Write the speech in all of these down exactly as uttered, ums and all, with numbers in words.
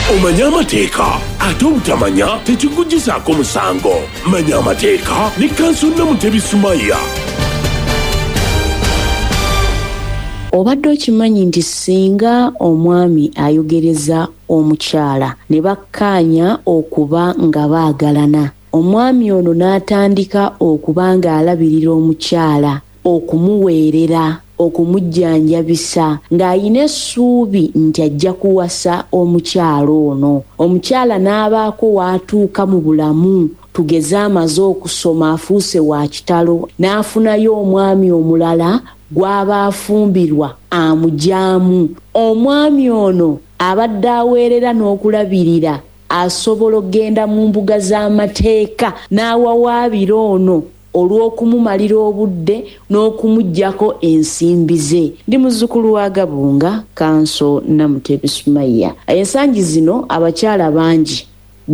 Omanya amateeka ate obutamanya tekikuggyisaako musango. Manya amateeka ne Kanso Namutebi Sumaya. Obadde okimanyi nti singa omwami ayogereza omukyala ne bakkaanya okuba nga baagalana, omwami ono n'atandika okuba ng'alabirira omukyala, okumuweerera, okumujjanjabisa, ng'ayina essuubi nti ajja kuwasa omukyala ono. Omukyala n'abaako w'atuuka mu bulamu, tugeze amaze okusoma afuuse wa kitalo, n'afunayo omwami omulala gw'aba afumbirwa amujaamu. Omwami ono abadde aweerera n'okulabirira asobola okgenda mu mbuga z'amateeka n'awawaabira ono olw'okumumalira obudde n'okumuggyako ensimbi ze. Ndi muzzukulu wa Gabunga, Kanso Namutebi Sumaya. Ensangi zino abakyala bangi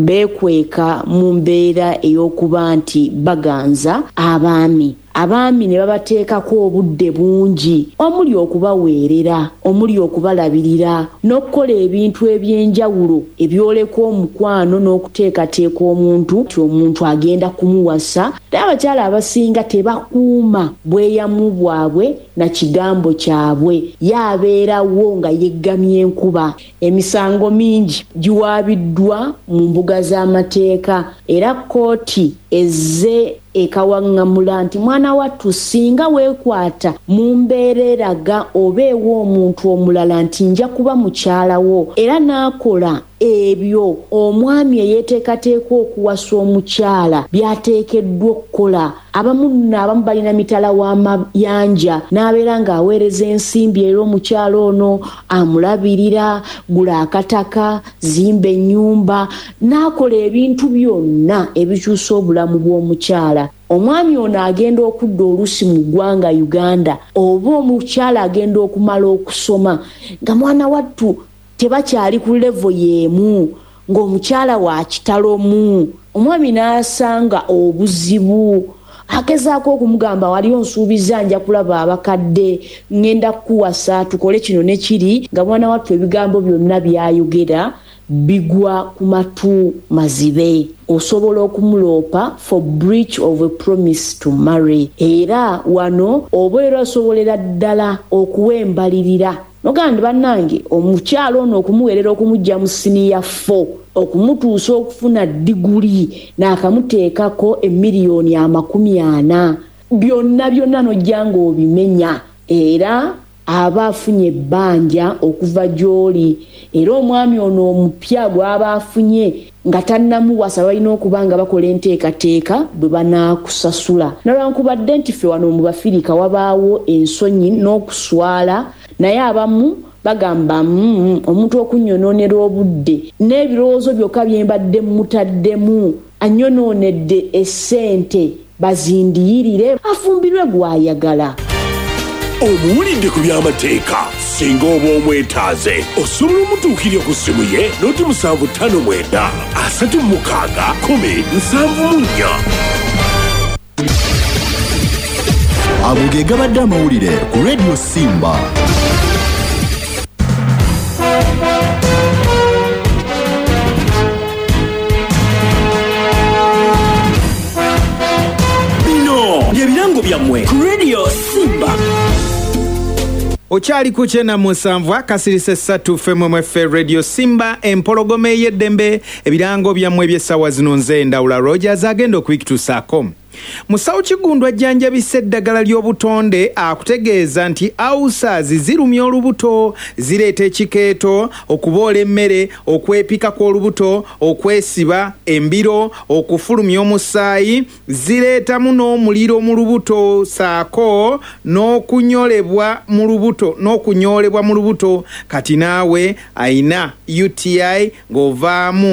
beekweka mu mbeera ey'okuba nti baganza abaami. Abaami ne babateekako obudde bungi, omuli okubaweerera, omuli okubalabirira, n'okukola ebintu eby'enjawulo ebyoleka omukwano n'okuteekateeka omuntu ti omuntu agenda kumuwasa. Naye abakyala abasinga tebakuuma bweyamu bwabwe na kigambo kyabwe, yaabeerawo nga yeggamya enkuba. Emisango mingi giwaabiddwa mu mbuga z'amateeka era kkooti ezze ekawaŋŋamula nti mwana wattu singa weekwata mu mbeera eraga obeewo omuntu omulala nti nja kuba mukyalawo era n'akola ebyo omwami eyeeteekateeka okuwasa omukyala by'ateekeddwa okukola. Abamu n'abamu balina mitala w'amayanja n'abeera ng'aweereza ensimbi era omukyala ono amulabirira, gula akataka, zimba ennyumba, n'akola ebintu byonna ebikyusa obulamu bw'omukyala. Omwami ono agenda okudda oluusi mu ggwanga Uganda oba omukyala agenda okumala okusoma nga mwana wattu tebakyali ku levo y'emu, ng'omukyala wa kitalomu. Omwami n'asanga obuzibu, agezaako okumugamba wali onsuubiza nja kulaba abakadde, ngenda kukuwasa tukole kino ne kiri, nga mwana wattu ebigambo byonna byayogera bigwa ku matu mazibe. Osobola okumuloopa for breach of a promise to marry. Era wano obeera osobolera ddala okuwembalirira nogandi bannange omukyalo ono okumuweerera okumujja mu siniya four okumutuusa okufuna diguli n'akamuteekako emiliyoni amakumi ana. Byonna byonna nojja ng'obimenya era aba afunye ebbanja okuva gy'oli. Era omwami ono omupya gw'aba afunye nga tannamuwasa balina okuba nga bakola enteekateeka bwe banaakusasula. Nolwankubadde nti ffe wano mu Bafirika wabaawo ensonyi n'okuswala, naye abamu bagamba mm, omuntu okunyonoonera obudde n'ebirowoozo byokka bye mbadde mutaddemu, anyonoonedde essente bazindiyirire afumbirwe gw'ayagala. Omuwulidde ku by'amateeka singa oba omwetaaze osobola omutuukirira ku ssimu ye noti musanvu ttaano mwenda asatu mu mukaaga kumi nsanvu mu nnya. Ago ge gabadde amawulire ku Radio Simba. Bino byebirango byammwe ku Radio Simba. Okyali ku kyenda musanvu akasirise ssatu F M F Radio Simba empologome y'eddembe ebirango byammwe by'essaawa zino nze Ndawula Rogers agenda okubikituusaako. Musawo Kigundu ajjanjabisa eddagala ly'obutonde akutegeeza nti awusas zirumya olubuto, zireeta ekikeeto, okuboola emmere, okwepika kw'olubuto, okwesiba embiro, okufulumya omusaayi, zireetamu n'omuliro mu lubuto saako n'okunyolebwa mu lubuto n'okunyoolebwa mu lubuto. Kati naawe ayina U T I ng'ovaamu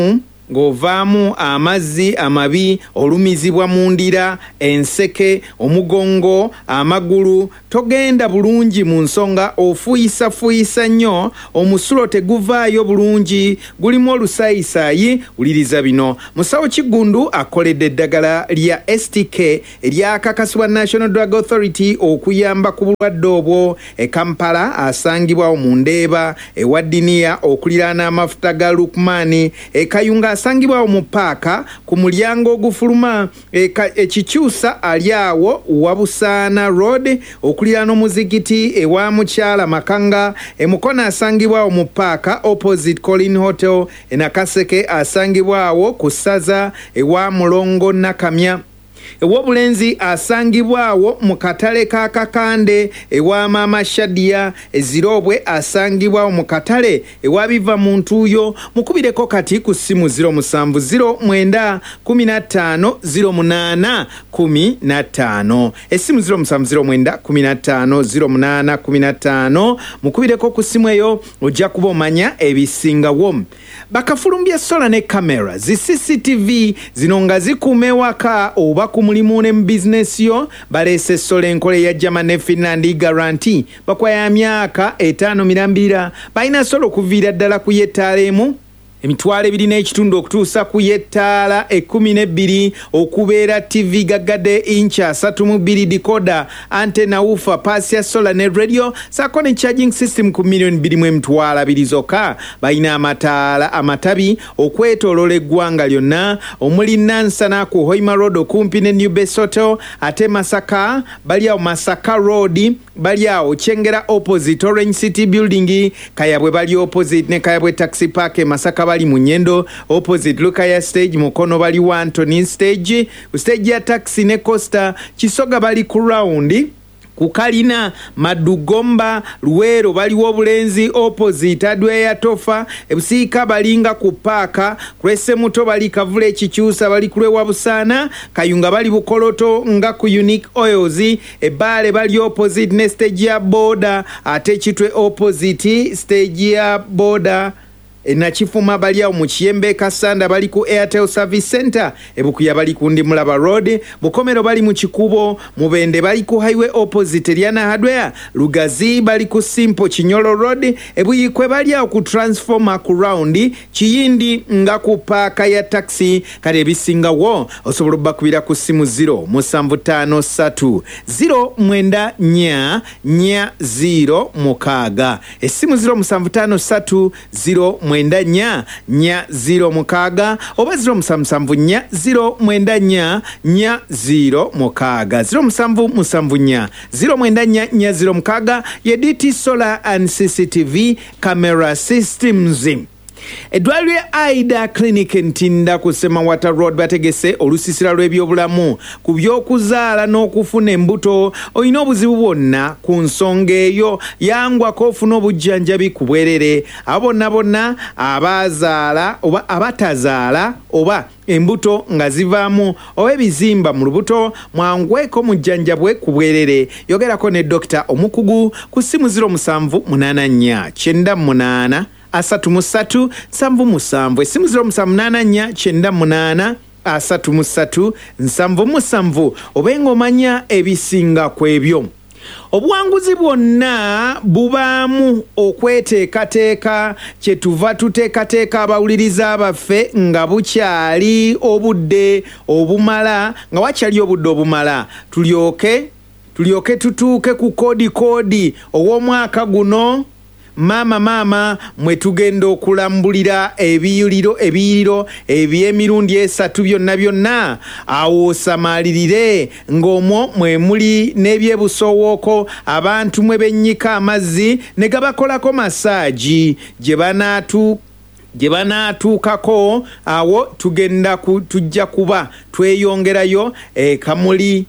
ng'ovaamu amazzi amabi, olumizibwa mu ndira, enseke, omugongo, amagulu, togenda bulungi mu nsonga ofuyisa fuyisa nnyo, omusulo teguvaayo bulungi, gulimu olusayisaayi. Wuliriza bino. Musawo Kigundu akoledde eddagala lya S T K eryakakasibwa National Drug Authority okuyamba ku bulwadde obwo. E Kampala asangibwa mu Ndeeba, e Wadiniya okuliraana amafuta ga Lukmani, e Kayunga asangibwa mu Paaka ku mulyango ogufuluma, e, e Kikyusa ali awo Wabusaana Road okuliraana omuzikiti ewa mukyala Makanga, e Mukono asangibwa mu Paaka opposite Colin Hotel, e Nakaseke asangibwa awo ku ssaza ewa Mulongo Nakamya. Ewobulenzi asangibwawo mu katale ka Kakande ewa Maama Shadia, Ezirobwe asangibwawo mu katale ewa Biva mu Ntuuyo. Mukubireko kati ku ssimu zero musanvu zero mwenda kumi na ttaano zero munaana kumi na ttaano, essimu zero musanvu zero mwenda kumi na ttaano zero munaana kumi na ttaano. Mukubireko ku ssimu eyo ojja kuba omanya ebisingawo. Bakafulumbya sola ne kamera zi C C T V zino nga zikuuma ewaka oba ku mulimu ne mu bizinesi yo, baleese sola enkola eya German ne Finland guarantee bakwaya myaka etaano mirambira. Balina sola okuviira ddala ku yettaala emu emitwalo ebiri n'ekitundu okutuusa ku yettaala ekkumi n'ebbiri, okubeera T V gagadde inch asatu mu bbiri, decoder, antena, woofer, paasi ya sola ne radio, saako ne charging system ku miliyoni bbiri mu emitwalo abiri zokka. Balina amataala amatabi okwetooloola eggwanga lyonna, omuli Nansana ku Hoima Road okumpi ne New Base Hotel, ate Masaka bali awo Masaka Road, bali awo Kyengera opposite Orange City Building, Kayabwe bali opposite ne Kayabwe Taxi Park, Masaka bali mu Nyendo opposite Lukaya Stage, Mukono bali wa Anthony Stage, stage ya taxi ne Costa, Kisoga bali ku round ku Kalina, Madugomba Luwero baliwo Obulenzi opposite Adweya Tofa, Ebusiika balinga ku Paaka, Kwese Muto bali Kavule Ekikyusa bali kulwe Wabusaana, Kayunga bali Bukoloto nga ku Unique Oils, Ebbaale bali opposite ne stage ya Boda, ate Kitwe opposite stage ya Boda, Nakifuma bali awo mu Kiyembe, Kasanda bali ku Airtel Service Center, Ebukuya bali ku Ndimulaba Road, Bukomero bali mu Kikubo, Mubende bali ku highway opposite Liana Hardware, Lugazi bali ku Simpo Kinyolo Road, Ebuyikwe bali awo ku Transformer ku round, Kiyindi nga ku paaka ya taxi. Kale ebisingawo osobola obbakubira ku ssimu zero musanvu ttaano ssatu zero mwenda nnya nnya zero mukaaga, essimu zero musanvu ttaano ssatu zero mwenda nnya nnya zero mukaaga, oba zero musanvu musanvu nnya zero mwenda nnya nnya zero mukaaga, zero musanvu musanvu nnya zero mwenda nnya nnya zero mukaaga. Ye D T Solar and C C T V Camera Systems. Eddwaliro lya Aida Clinic Ntinda ku Semawata Road bategese olusisira lw'ebyobulamu ku by'okuzaala n'okufuna embuto. Olina obuzibu bwonna ku nsonga eyo, yangwako ofuna obujjanjabi ku bwerere. Abo bonna bonna abazaala oba abatazaala oba embuto nga zivaamu oba ebizimba mu lubuto, mwangweko mujjanjabwe ku bwerere. Yogerako ne Dokita Omukugu ku ssimu zero musanvu munaana nnya kyenda munaana asatu musatu nsanvu musanvu, essimu zero musanvu munaana nnya kyenda munaana asatu musatu nsanvu musanvu. Obenga omanya ebisinga ku ebyo. Obuwanguzi bwonna bubaamu okweteekateeka, kyetuva tuteekateeka abawuliriza abaffe nga bukyali obudde obumala, nga wakyali obudde obumala tulyoke tulyoke tutuuke ku koodi koodi ow'omwaka guno. Mama mama mwe tugenda okulambulira ebiyuliro ebiyiriro eby'emirundi esatu byonna byonna, awo osamaalirire ng'omwo mwe muli n'ebyebusowooko, abantu mwe bennyika amazzi ne gabakolako masaaji gye banaatu gye banaatuukako. Awo tugenda ku, tujja kuba tweyongerayo e Kamuli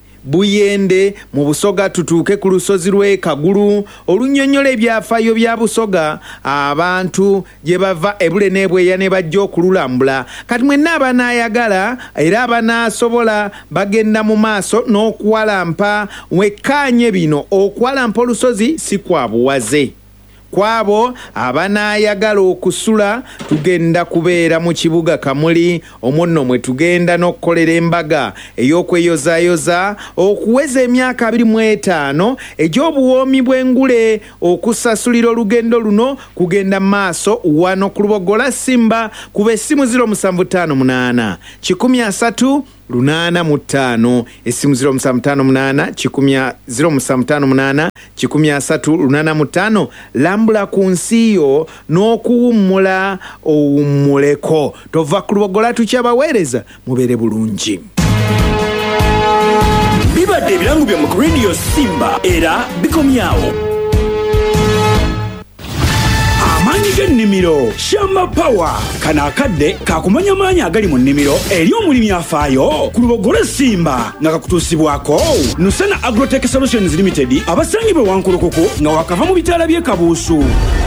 Buyende mu Busoga tutuuke ku lusozi lw'e Kagulu olunnyonnyola ebyafaayo bya Busoga, abantu gye bava ebule n'ebweya ne bajja okululambula. Kati mwenna abanaayagala era abanaasobola bagenda mu maaso n'okuwalampa. Wekkaanye bino, okuwalampa olusozi si kwa buwaze, kwabo abanaayagala okusula tugenda kubeera mu kibuga Kamuli omwo nno mwe tugenda n'okkolera embaga ey'okweyozaayoza okuweza emyaka abiri mu etaano egy'obuwoomi bw'engule okusasulira olugendo luno kugenda maaso wano ku Lubogola Simba ku b'essimu ziro musanvu ttaano munaana kikumi asatu lunaana mu ttaano essimu ziro musanvu ttaano munaana kikumi ziro musanvu ttaano munaana kikumi asatu lunaana mu ttaano lambula ku nsi yo n'okuwummula owummuleko tova ku Lubogola tukyabaweereza mubeere bulungi. Bibadde ebirango byammwe ku Radio Simba era bikomyawo. Amaanyi g'ennimiro Shamba Power kano akadde kakumanya maanyi agali mu nnimiro eri omulimi afaayo ku Lubogola Simba nga kakutuusibwako Nusana Agrotech Solutions Limited abasangibwe Wankulukuku nga wakava mu bitaala by'e Kabuusu.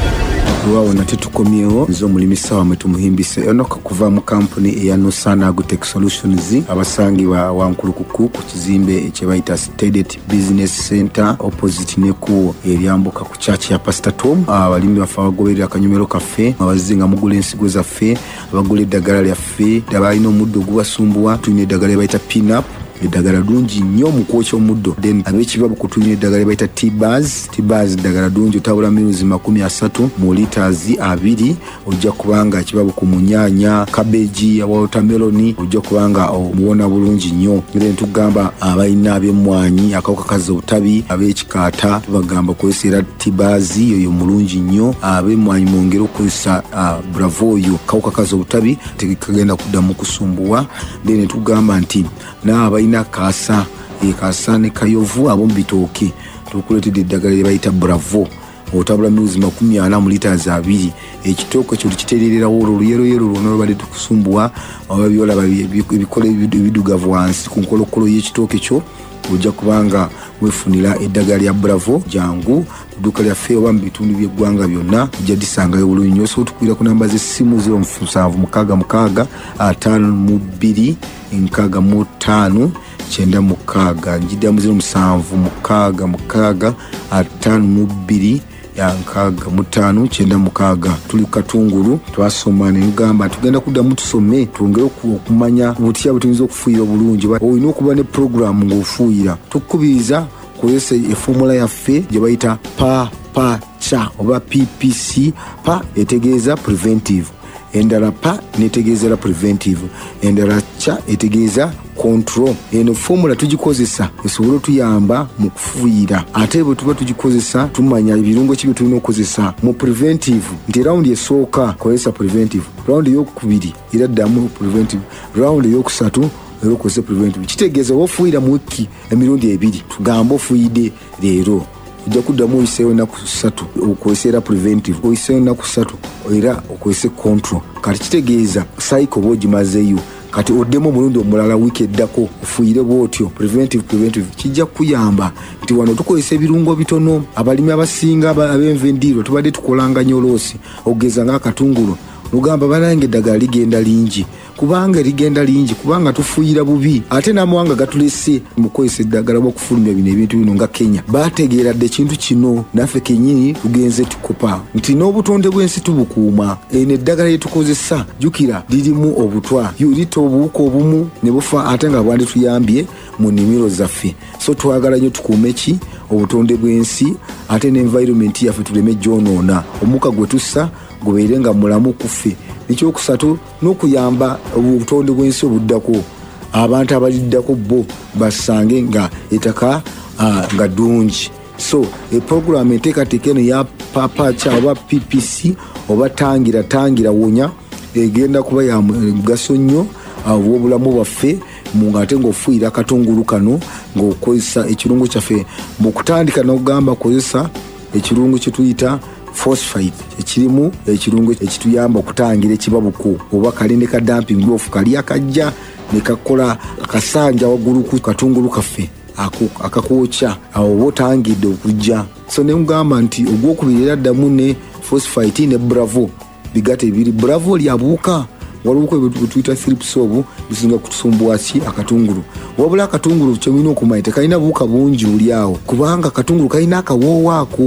Tuwawo na tetukomyewo nzo omulimi sawa mwe tumuhimbise enoka kuva mu kampuni eya Nusana Agrotech Solutions abasangibwa Wankulukuku ku kizimbe ekyebayita Stadet Business Center opposite neku eryambuka ku church ya Pastor Tom. Abalimi bafa bagoberera akanyomero kaffe abazinga mugula ensigo zaffe abagula eddagala lyaffe abalina omuddo ogubasumbuwa tulina eddagala lyebayita Pinup eddagala ddungi nnyo mu kwokya omuddo. Then ab'ekibabu kutulina eddagala lyebayita T-Buzz T-Buzz eddagala ddungi otabula miruzi makumi asatu mu liters abiri ojja kubanga ekibabu ku munyaanya cabbage watermelon ojja kubanga omuwona bulungi nnyo. Then tugamba abalina ab'emmwanyi akawuka kaza obutabi ab'ekikaata tubagamba okozesa era T-Buzz yoyo mulungi nnyo. Ab'emmwanyi mwongera okozesa uh, Bravo oyo kawuka kaza obutabi tekagenda kuddamu kusumbuwa. Then tugamba nti n'aba ina kasa e kasa ne kayovu abo mbitooke tukuletedde eddagala lye bayita Bravo otabula miruzi makumi ana mu liters abiri ekitooke kyo tukiterererawo oluyero yero luno bali tukusumbuwa ababyola ebikole ebidugavu wansi ku nkolokolo y'ekitooke kyo ojja kubanga wefunira eddagala lya Bravo jangu duka lya feo oba mu bitundu by'eggwanga byonna ojja disangayo bulungi nnyo. So tukwira ku namba z'essimu ziro musanvu mukaaga mukaaga ataano mu bbiri nkaaga mu ttaano kyenda mukaaga njiddamu ziro musanvu mukaaga mukaaga ataano mu bbiri ya nkaaga mu ttaano kyenda mukaaga. Tuli Katungulu twasoma ne ngamba tugenda kuddamu tusome twongere okumanya butya butuyinza okufuuyira obulungi. Olina okuba ne programu ng'ofuuyira tukubiriza kozesa efomula yaffe gye bayita pa pa cha oba P P C. Pa etegeeza preventive endala pa netegeeza preventive endala cha etegeeza control. Eno formula tugikozesa esobola tuyamba mu kufuuyira ate bwe tuba tugikozesa tumanya ebirungo kibi tulina okukozesa mu preventive nti round esooka kozesa preventive round eyokubiri era ddamu preventive round eyokusatu era okozesa preventive. Kitegeeza ofuuyira mu wiki emirundi ebiri tugamba ofuuyidde leero ojja kuddamu oyiseewo ennaku ssatu okozesa era preventive oyiseewo ennaku ssatu era okozesa control. Kati kitegeeza cycle oba ogimazeeyo kati oddemu omulundi omulala wiiki eddako ofuuyire bwotyo preventive preventive kijja kuyamba nti wano tukozesa ebirungo bitono. Abalimi abasinga ab'enva endiirwa tubadde tukolanga nyoloosi ogeza ng'akatungulu lugamba banange eddagala ligenda lingi kubanga ligenda lingi kubanga tufuuyira bubi ate n'amawanga gatulese mu kukozesa eddagala bw'okufulumya bino ebintu bino nga Kenya baategeera dde ekintu kino naffe kennyini tugenze tukopa nti n'obutonde bw'ensi tubukuuma. Eno eddagala lye tukozesa jjukira lirimu obutwa yulita obuwuka obumu ne bufa ate nga bwandi tuyambye mu nnimiro zaffe. So twagala nnyo tukuume ki obutonde bw'ensi ate n'environment yaffe tuleme gyonoona omuka gwe tussa gubeere nga mulamu kuffe. Ekyokusatu n'okuyamba obutonde bw'ensi obuddako abantu abaliddako bo basange nga ettaka uh, nga ddungi. So eprogramu enteekateeka eno ya papacha oba P P C oba tangira tangira wonya egenda kuba ya mugaso nnyo obw'obulamu bwaffe ng'ate ng'ofuuyira akatungulu kano ng'okozesa ekirungo kyaffe mu kutandika n'okugamba kozesa ekirungo kye tuyita phosphate ekirimu ekirungo ekituyamba okutangira ekibabuko oba kalinde ka dumping off kali akajja ne kakola akasanja waggulu ku katungulu kaffe akakwokya awo botangidde okujja. So ne mugamba nti ogwokubiri addamu ne phosphate ne Bravo bigate ebiri. Bravo lyabuuka waliwo bwe tuyita thrips obu bisinga kutusumbuwa ki akatungulu wabula akatungulu kyomina okumanya tekalina buuka bungi buli awo kubanga akatungulu kalina akawoowaako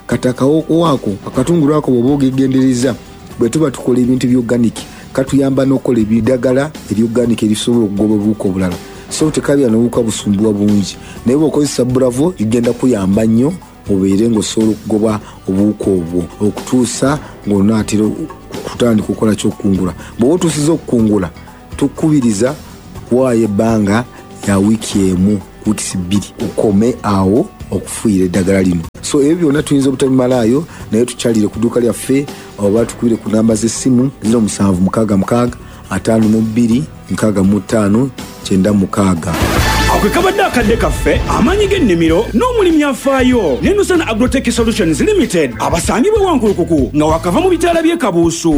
katakawo wako akatungulu ako bwoba ogegendereza bwe tuba tukola ebintu byoganic katuyamba n'okola ebidagala ebyoganic erisobola okugoba obuwuka obulala so tekabya n'obuwuka busumbuwa bungi naye bw'okozesa Bravo igenda kuyamba nnyo obeere ng'osobola okugoba obuwuka obwo okutuusa ng'onaatera kutandika okukola ky'okukungula bw'oba otuusiza okukungula tukubiriza waayo ebbanga ya wiiki emu wiikisi bbiri ukome awo okufuuyira eddagala lino so ebyo byonna tuyinza obutabimalayo naye tukyalire ku dduuka lyaffe oba tukubire ku namba z'essimu ziro musanvu mukaaga mukaaga ataano mu bbiri nkaaga mu ttaano kyenda mukaaga akwe kabadde akadde kaffe amaanyi g'ennimiro n'omulimi afaayo ne Nusana Agrotech Solutions Limited abasangibwe Wankulukuku nga wakava mu bitaala by'e Kabuusu.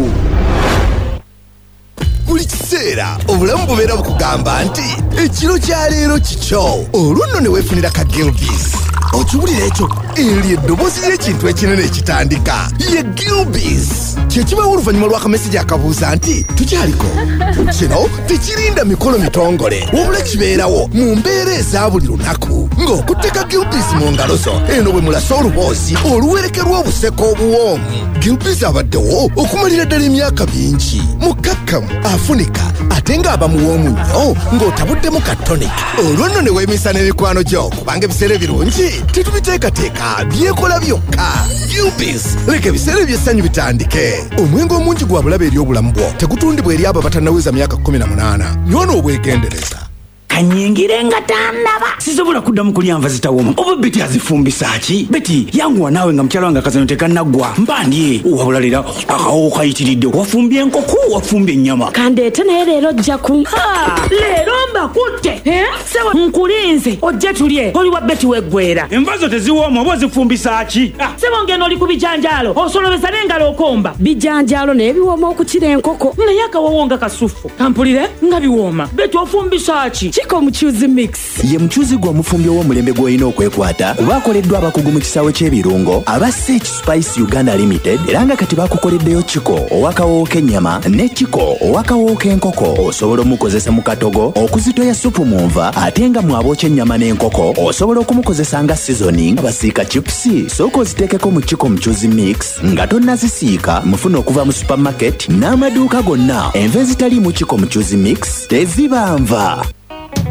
Buli kiseera obulamu bubeera bukugamba nti ekiro kya leero kikyo olwo nno ne weefunira ka Gilbis okiwulira ekyo eri eddoboozi ly'ekintu ekinene ekitandika ye Gilbis kyekibawo oluvannyuma lw'akamesejja akabuuza nti tukyaliko kino tekirinda mikolo mitongole wabula kibeerawo mu mbeera eza buli lunaku ng'okutteka Gilbis mu ngalo zo eno bwe mulasa oluboozi oluwerekerwa obuseko obuwoomu Gilbis abaddewo okumalira ddala emyaka mingi mukakkamu afunika ate ng'aba muwoomu nnyo ng'otabuddemu ka tonic olwo nno ne weemisa n'emikwano gyo kubanga ebiseera ebirungi tetubiteekateeka byekola byokka Gilbis leka ebiseera eby'essanyu bitandike omwenge omungi gwa bulabe eri obulamu bwo tegutundibwa eri abo batannaweza myaka kumi na munaana nywona obwegendereza kanyingire nga tandaba sisobola kuddamu kulya nva zitawooma oba Beti azifumbisa ki Beti yanguwa naawe nga mukyala wange akazanyo tekannaggwa mbandye wabula leera akawo kayitiridde wafumbye enkoko wafumbye ennyama kandeete naye leero ojja ku leero mbakutte sewa nkulinze ojje tulye oli wa Beti weggwera enva zo teziwooma oba ozifumbisa ki sebo ngeno oli ku bijanjaalo osolobesa n'engalo okomba bijanjaalo naye biwooma okukira enkoko naye akawowo nga kasufu kampulire nga biwooma Beti ofumbisa ki Chiko Mchuzi Mix ye mchuzi gwa mufumbi ow'omulembe gw'olina okwekwata baakoleddwa abakugu mu kisaawe ky'ebirungo aba Sage Spice Uganda Limited era nga kati baakukoleddeyo Chiko ow'akawoowo k'ennyama ne Chiko ow'akawoowo k'enkoko osobola omukozesa mu katogo okuzitoya supu mu nva ate nga mw'abookya ennyama n'enkoko osobola okumukozesa nga seasoning basiika chipusi sooka oziteekeko mu Chiko Mchuzi Mix nga tonnazisiika mufuna okuva mu supermarket n'amaduuka gonna enva ezitali mu Chiko Mchuzi Mix teziba nva.